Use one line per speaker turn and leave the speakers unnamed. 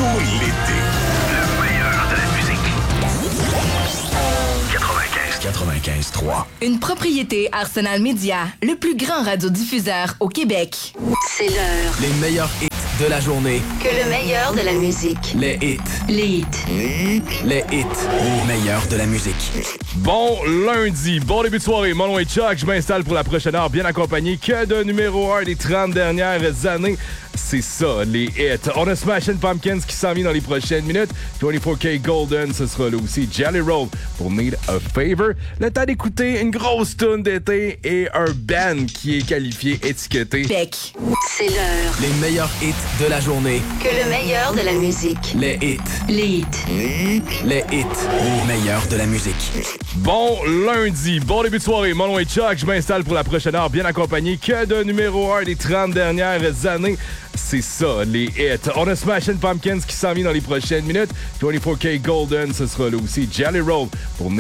tout l'été. Le meilleur de la musique. 95.3.
Une propriété Arsenal Média, le plus grand radiodiffuseur au Québec.
C'est l'heure.
Les meilleurs hits de la journée.
Que le meilleur de la musique.
Les hits.
Les hits.
Les hits. Les meilleurs de la musique.
Bon lundi, bon début de soirée. Mon nom est Chuck, je m'installe pour la prochaine heure bien accompagné que de numéro 1 des 30 dernières années. C'est ça, les hits. On a Smashing Pumpkins qui s'en vient dans les prochaines minutes. 24K Golden, ce sera là aussi. Jelly Roll pour Need a Favor. Le temps d'écouter une grosse tune d'été et un band qui est qualifié, étiqueté.
Beck.
C'est l'heure.
Les meilleurs hits de la journée.
Que le meilleur de la musique.
Les hits.
Les hits.
Les hits. Les meilleurs de la musique.
Bon lundi, bon début de soirée. Mon nom est Chuck, je m'installe pour la prochaine heure bien accompagné que de numéro 1 des 30 dernières années. C'est ça, les hits. On a Smashing Pumpkins qui s'en vient dans les prochaines minutes. 24K Golden, ce sera là aussi. Jelly Roll pour